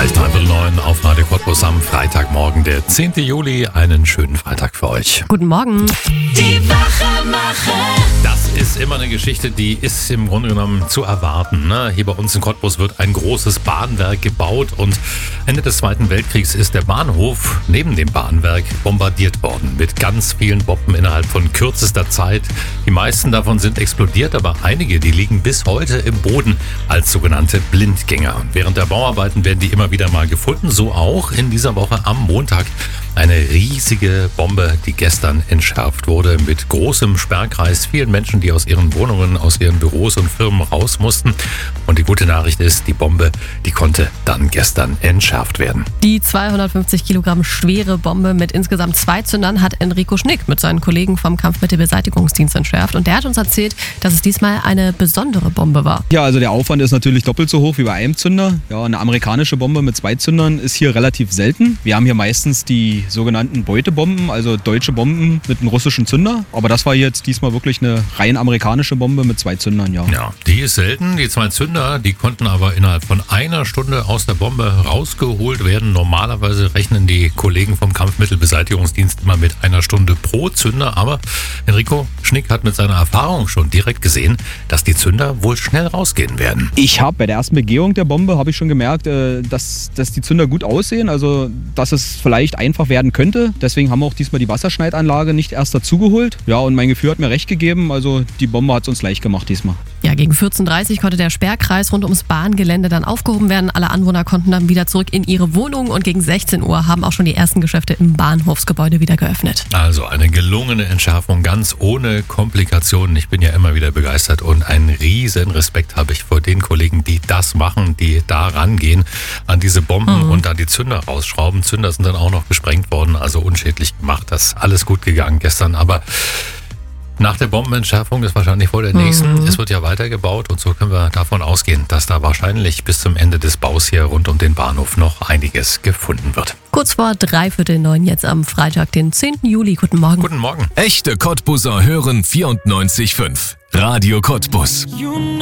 Gleich 3:09 auf Radio Cottbus am Freitagmorgen, der 10. Juli. Einen schönen Freitag für euch. Guten Morgen. Die Wachemacher. Das ist immer eine Geschichte, die ist im Grunde genommen zu erwarten. Ne? Hier bei uns in Cottbus wird ein großes Bahnwerk gebaut und Ende des Zweiten Weltkriegs ist der Bahnhof neben dem Bahnwerk bombardiert worden mit ganz vielen Bomben innerhalb von kürzester Zeit. Die meisten davon sind explodiert, aber einige, die liegen bis heute im Boden als sogenannte Blindgänger. Und während der Bauarbeiten werden die immer wieder mal gefunden, so auch in dieser Woche am Montag. Eine riesige Bombe, die gestern entschärft wurde mit großem Sperrkreis, vielen Menschen, die aus ihren Wohnungen, aus ihren Büros und Firmen raus mussten. Und die gute Nachricht ist, die Bombe, die konnte dann gestern entschärft werden. Die 250 Kilogramm schwere Bombe mit insgesamt 2 Zündern hat Enrico Schnick mit seinen Kollegen vom Kampfmittelbeseitigungsdienst entschärft. Und der hat uns erzählt, dass es diesmal eine besondere Bombe war. Ja, also der Aufwand ist natürlich doppelt so hoch wie bei einem Zünder. Ja, eine amerikanische Bombe mit 2 Zündern ist hier relativ selten. Wir haben hier meistens die sogenannten Beutebomben, also deutsche Bomben mit einem russischen Zünder. Aber das war jetzt diesmal wirklich eine rein amerikanische Bombe mit 2 Zündern, ja. Ja, die ist selten. Die 2 Zünder, die konnten aber innerhalb von einer Stunde aus der Bombe rausgeholt werden. Normalerweise rechnen die Kollegen vom Kampfmittelbeseitigungsdienst immer mit einer Stunde pro Zünder. Aber Enrico Schnick hat mit seiner Erfahrung schon direkt gesehen, dass die Zünder wohl schnell rausgehen werden. Ich habe bei der ersten Begehung der Bombe habe ich schon gemerkt, dass die Zünder gut aussehen, also dass es vielleicht einfach werden könnte. Deswegen haben wir auch diesmal die Wasserschneidanlage nicht erst dazugeholt. Ja, und mein Gefühl hat mir recht gegeben, also die Bombe hat es uns leicht gemacht diesmal. Ja, gegen 14:30 konnte der Sperrkreis rund ums Bahngelände dann aufgehoben werden. Alle Anwohner konnten dann wieder zurück in ihre Wohnungen und gegen 16 Uhr haben auch schon die ersten Geschäfte im Bahnhofsgebäude wieder geöffnet. Also eine gelungene Entschärfung, ganz ohne Komplikationen. Ich bin ja immer wieder begeistert und einen riesen Respekt habe ich vor den Kollegen, die das machen, die da rangehen an diese Bomben und da die Zünder rausschrauben. Zünder sind dann auch noch gesprengt worden, also unschädlich gemacht. Das ist alles gut gegangen gestern, aber nach der Bombenentschärfung ist wahrscheinlich vor der nächsten. Es wird ja weitergebaut und so können wir davon ausgehen, dass da wahrscheinlich bis zum Ende des Baus hier rund um den Bahnhof noch einiges gefunden wird. Kurz vor 8:45 jetzt am Freitag, den 10. Juli. Guten Morgen. Guten Morgen. Echte Cottbuser hören 94.5. Radio Cottbus.